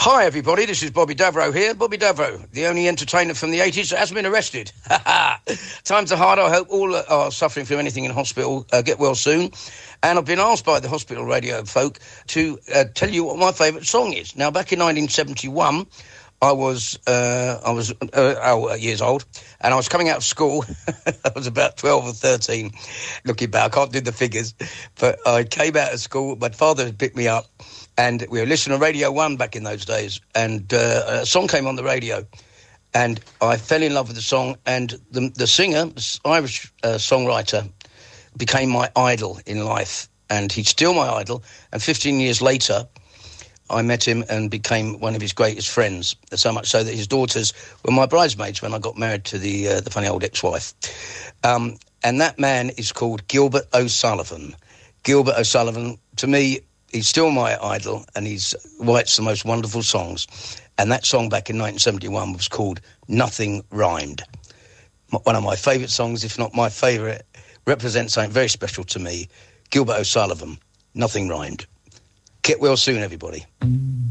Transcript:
Hi everybody, this is Bobby Davro here. Bobby Davro, the only entertainer from the 80s that hasn't been arrested. Times are hard. I hope all that are suffering from anything in hospital get well soon. And I've been asked by the hospital radio folk to tell you what my favourite song is. Now, back in 1971, I was years old, and I was coming out of school. I was about 12 or 13. Looking back, I can't do the figures, but I came out of school. My father had picked me up, and we were listening to Radio 1 back in those days, and a song came on the radio, and I fell in love with the song, and the singer, this Irish songwriter, became my idol in life, and he's still my idol, and 15 years later, I met him and became one of his greatest friends, so much so that his daughters were my bridesmaids when I got married to the funny old ex-wife. And that man is called Gilbert O'Sullivan. Gilbert O'Sullivan, to me, he's still my idol, and he writes the most wonderful songs. And that song back in 1971 was called Nothing Rhymed. One of my favourite songs, if not my favourite, represents something very special to me. Gilbert O'Sullivan, Nothing Rhymed. Get well soon, everybody.